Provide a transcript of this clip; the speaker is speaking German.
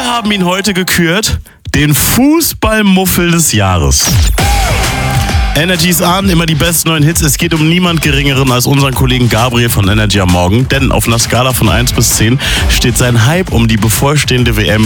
haben ihn heute gekürt, den Fußballmuffel des Jahres. Energy's an, immer die besten neuen Hits. Es geht um niemand Geringeren als unseren Kollegen Gabriel von Energy am Morgen. Denn auf einer Skala von 1 bis 10 steht sein Hype um die bevorstehende WM